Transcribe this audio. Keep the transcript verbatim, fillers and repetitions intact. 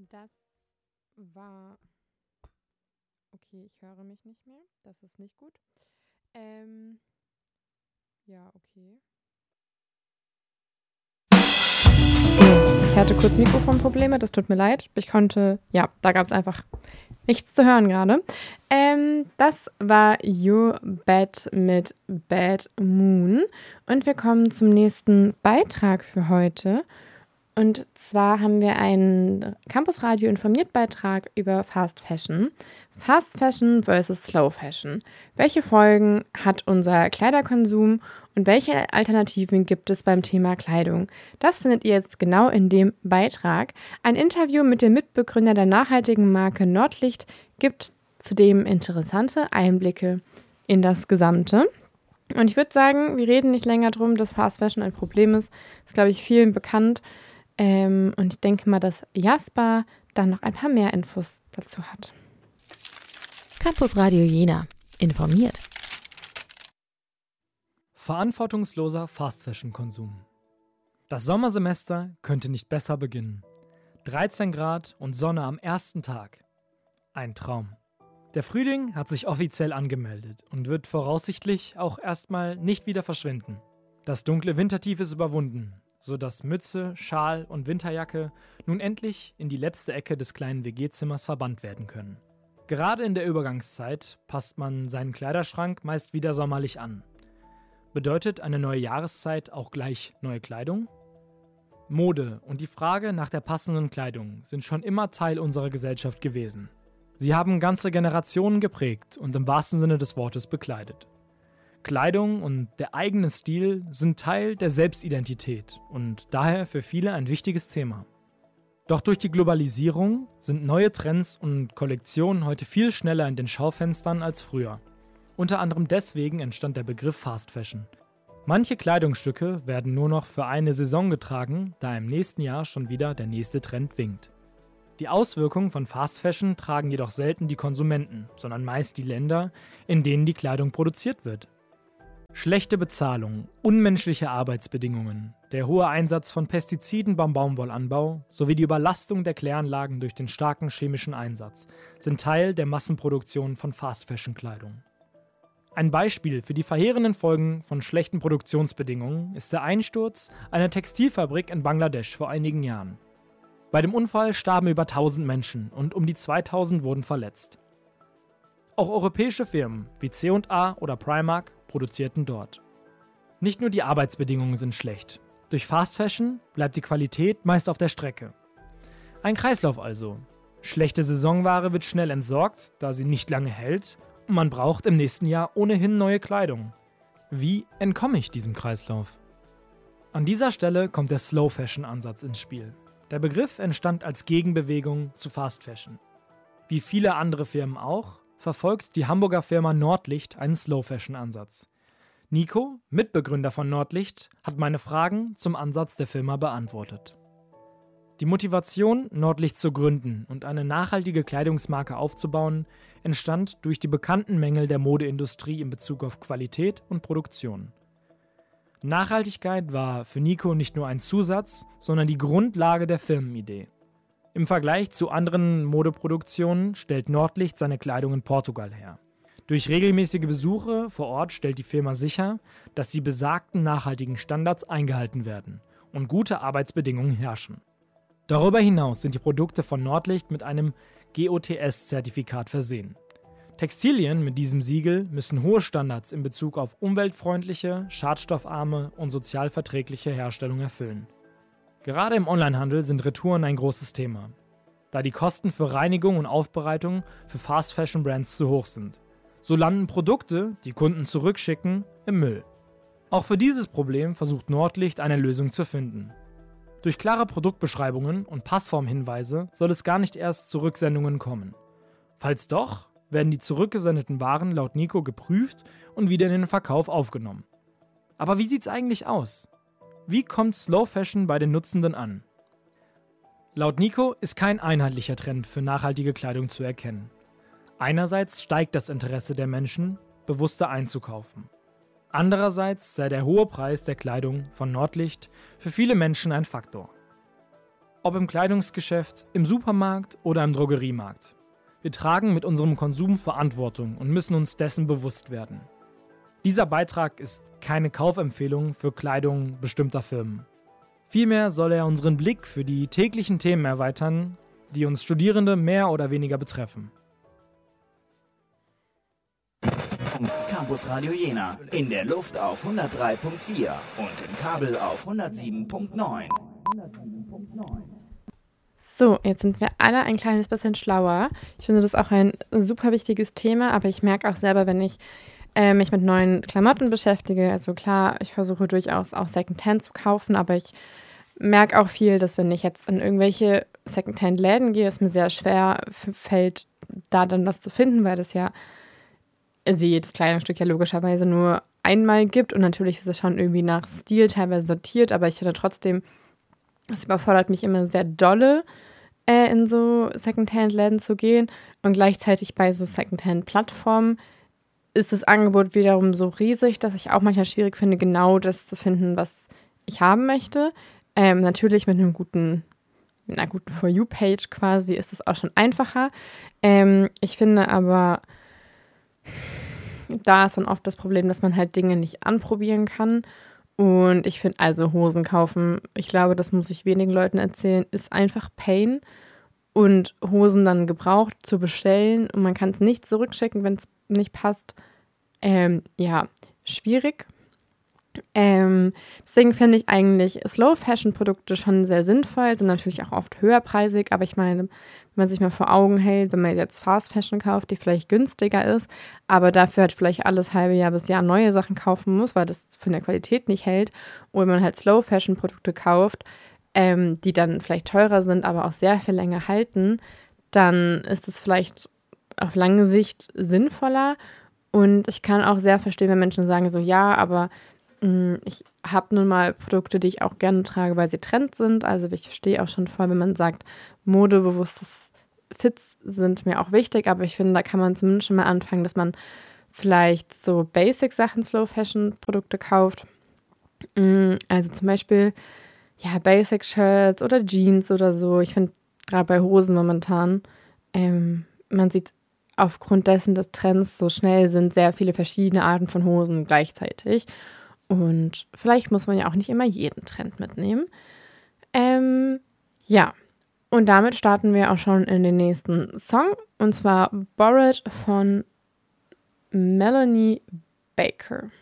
Das war... Okay, ich höre mich nicht mehr. Das ist nicht gut. Ähm, ja, okay. So, ich hatte kurz Mikrofonprobleme, das tut mir leid. Ich konnte, ja, da gab es einfach nichts zu hören gerade. Ähm, das war You Bet mit Bad Moon. Und wir kommen zum nächsten Beitrag für heute. Und zwar haben wir einen Campus Radio informiert Beitrag über Fast Fashion. Fast Fashion versus Slow Fashion. Welche Folgen hat unser Kleiderkonsum und welche Alternativen gibt es beim Thema Kleidung? Das findet ihr jetzt genau in dem Beitrag. Ein Interview mit dem Mitbegründer der nachhaltigen Marke Nordlicht gibt zudem interessante Einblicke in das Gesamte. Und ich würde sagen, wir reden nicht länger drum, dass Fast Fashion ein Problem ist. Das ist, glaube ich, vielen bekannt. Ähm, und ich denke mal, dass Jasper dann noch ein paar mehr Infos dazu hat. Campus Radio Jena. Informiert. Verantwortungsloser Fast-Fashion-Konsum. Das Sommersemester könnte nicht besser beginnen. dreizehn Grad und Sonne am ersten Tag. Ein Traum. Der Frühling hat sich offiziell angemeldet und wird voraussichtlich auch erstmal nicht wieder verschwinden. Das dunkle Wintertief ist überwunden, sodass Mütze, Schal und Winterjacke nun endlich in die letzte Ecke des kleinen W G-Zimmers verbannt werden können. Gerade in der Übergangszeit passt man seinen Kleiderschrank meist wieder sommerlich an. Bedeutet eine neue Jahreszeit auch gleich neue Kleidung? Mode und die Frage nach der passenden Kleidung sind schon immer Teil unserer Gesellschaft gewesen. Sie haben ganze Generationen geprägt und im wahrsten Sinne des Wortes bekleidet. Kleidung und der eigene Stil sind Teil der Selbstidentität und daher für viele ein wichtiges Thema. Doch durch die Globalisierung sind neue Trends und Kollektionen heute viel schneller in den Schaufenstern als früher. Unter anderem deswegen entstand der Begriff Fast Fashion. Manche Kleidungsstücke werden nur noch für eine Saison getragen, da im nächsten Jahr schon wieder der nächste Trend winkt. Die Auswirkungen von Fast Fashion tragen jedoch selten die Konsumenten, sondern meist die Länder, in denen die Kleidung produziert wird. Schlechte Bezahlung, unmenschliche Arbeitsbedingungen, der hohe Einsatz von Pestiziden beim Baumwollanbau sowie die Überlastung der Kläranlagen durch den starken chemischen Einsatz sind Teil der Massenproduktion von Fast-Fashion-Kleidung. Ein Beispiel für die verheerenden Folgen von schlechten Produktionsbedingungen ist der Einsturz einer Textilfabrik in Bangladesch vor einigen Jahren. Bei dem Unfall starben über tausend Menschen und um die zweitausend wurden verletzt. Auch europäische Firmen wie C und A oder Primark produzierten dort. Nicht nur die Arbeitsbedingungen sind schlecht. Durch Fast Fashion bleibt die Qualität meist auf der Strecke. Ein Kreislauf also. Schlechte Saisonware wird schnell entsorgt, da sie nicht lange hält, und man braucht im nächsten Jahr ohnehin neue Kleidung. Wie entkomme ich diesem Kreislauf? An dieser Stelle kommt der Slow Fashion Ansatz ins Spiel. Der Begriff entstand als Gegenbewegung zu Fast Fashion. Wie viele andere Firmen auch, verfolgt die Hamburger Firma Nordlicht einen Slow-Fashion-Ansatz. Nico, Mitbegründer von Nordlicht, hat meine Fragen zum Ansatz der Firma beantwortet. Die Motivation, Nordlicht zu gründen und eine nachhaltige Kleidungsmarke aufzubauen, entstand durch die bekannten Mängel der Modeindustrie in Bezug auf Qualität und Produktion. Nachhaltigkeit war für Nico nicht nur ein Zusatz, sondern die Grundlage der Firmenidee. Im Vergleich zu anderen Modeproduktionen stellt Nordlicht seine Kleidung in Portugal her. Durch regelmäßige Besuche vor Ort stellt die Firma sicher, dass die besagten nachhaltigen Standards eingehalten werden und gute Arbeitsbedingungen herrschen. Darüber hinaus sind die Produkte von Nordlicht mit einem G O T S-Zertifikat versehen. Textilien mit diesem Siegel müssen hohe Standards in Bezug auf umweltfreundliche, schadstoffarme und sozialverträgliche Herstellung erfüllen. Gerade im Onlinehandel sind Retouren ein großes Thema, da die Kosten für Reinigung und Aufbereitung für Fast-Fashion-Brands zu hoch sind. So landen Produkte, die Kunden zurückschicken, im Müll. Auch für dieses Problem versucht Nordlicht eine Lösung zu finden. Durch klare Produktbeschreibungen und Passformhinweise soll es gar nicht erst zu Rücksendungen kommen. Falls doch, werden die zurückgesendeten Waren laut Nico geprüft und wieder in den Verkauf aufgenommen. Aber wie sieht's eigentlich aus? Wie kommt Slow Fashion bei den Nutzenden an? Laut Nico ist kein einheitlicher Trend für nachhaltige Kleidung zu erkennen. Einerseits steigt das Interesse der Menschen, bewusster einzukaufen. Andererseits sei der hohe Preis der Kleidung von Nordlicht für viele Menschen ein Faktor. Ob im Kleidungsgeschäft, im Supermarkt oder im Drogeriemarkt. Wir tragen mit unserem Konsum Verantwortung und müssen uns dessen bewusst werden. Dieser Beitrag ist keine Kaufempfehlung für Kleidung bestimmter Firmen. Vielmehr soll er unseren Blick für die täglichen Themen erweitern, die uns Studierende mehr oder weniger betreffen. Campus Radio Jena, in der Luft auf hundertdrei Komma vier und im Kabel auf hundertsieben Komma neun. So, jetzt sind wir alle ein kleines bisschen schlauer. Ich finde das auch ein super wichtiges Thema, aber ich merke auch selber, wenn ich äh, mich mit neuen Klamotten beschäftige, also klar, ich versuche durchaus auch Secondhand zu kaufen, aber ich merke auch viel, dass wenn ich jetzt in irgendwelche Secondhand-Läden gehe, es mir sehr schwer f- fällt, da dann was zu finden, weil das ja also jedes Kleidungsstück ja logischerweise nur einmal gibt und natürlich ist es schon irgendwie nach Stil teilweise sortiert, aber ich finde trotzdem, es überfordert mich immer sehr dolle, äh, in so Secondhand-Läden zu gehen und gleichzeitig bei so Secondhand-Plattformen ist das Angebot wiederum so riesig, dass ich auch manchmal schwierig finde, genau das zu finden, was ich haben möchte. Ähm, natürlich mit einem guten, einer guten For You-Page quasi ist es auch schon einfacher. Ähm, ich finde aber, da ist dann oft das Problem, dass man halt Dinge nicht anprobieren kann. Und ich finde also Hosen kaufen, ich glaube, das muss ich wenigen Leuten erzählen, ist einfach Pain. Und Hosen dann gebraucht zu bestellen und man kann es nicht zurückschicken, wenn es nicht passt. Ähm, ja, schwierig. Ähm, deswegen finde ich eigentlich Slow-Fashion-Produkte schon sehr sinnvoll, sind natürlich auch oft höherpreisig, aber ich meine, wenn man sich mal vor Augen hält, wenn man jetzt Fast-Fashion kauft, die vielleicht günstiger ist, aber dafür halt vielleicht alles halbe Jahr bis Jahr neue Sachen kaufen muss, weil das von der Qualität nicht hält, oder wenn man halt Slow-Fashion-Produkte kauft, ähm, die dann vielleicht teurer sind, aber auch sehr viel länger halten, dann ist es vielleicht auf lange Sicht sinnvoller und ich kann auch sehr verstehen, wenn Menschen sagen so, ja, aber ich habe nun mal Produkte, die ich auch gerne trage, weil sie Trend sind. Also ich verstehe auch schon voll, wenn man sagt, modebewusstes Fits sind mir auch wichtig. Aber ich finde, da kann man zumindest schon mal anfangen, dass man vielleicht so Basic-Sachen, Slow-Fashion-Produkte kauft. Also zum Beispiel ja Basic-Shirts oder Jeans oder so. Ich finde gerade bei Hosen momentan, ähm, man sieht aufgrund dessen, dass Trends so schnell sind, sehr viele verschiedene Arten von Hosen gleichzeitig. Und vielleicht muss man ja auch nicht immer jeden Trend mitnehmen. Ähm, ja, und damit starten wir auch schon in den nächsten Song. Und zwar Borrowed von Melanie Baker.